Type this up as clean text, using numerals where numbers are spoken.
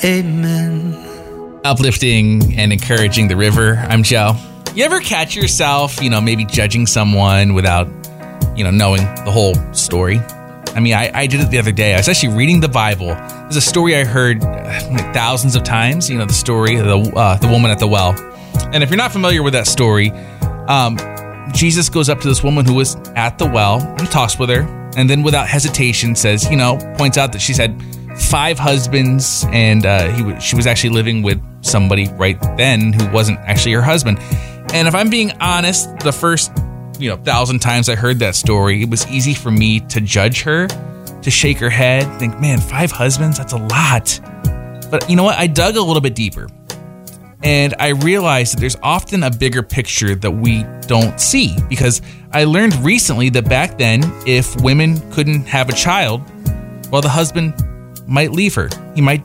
Amen. Uplifting and encouraging the river. I'm Joe. You ever catch yourself, maybe judging someone without, knowing the whole story? I mean, I did it the other day. I was actually reading the Bible. There's a story I heard thousands of times, the story of the woman at the well. And if you're not familiar with that story, Jesus goes up to this woman who was at the well and talks with her. And then without hesitation says, points out that she's had 5 husbands, and she was actually living with somebody right then who wasn't actually her husband. And if I'm being honest, the first 1,000 times I heard that story, it was easy for me to judge her, to shake her head, think, man, 5 husbands, that's a lot. But you know what? I dug a little bit deeper, and I realized that there's often a bigger picture that we don't see, because I learned recently that back then, if women couldn't have a child, well, the husband might leave her. He might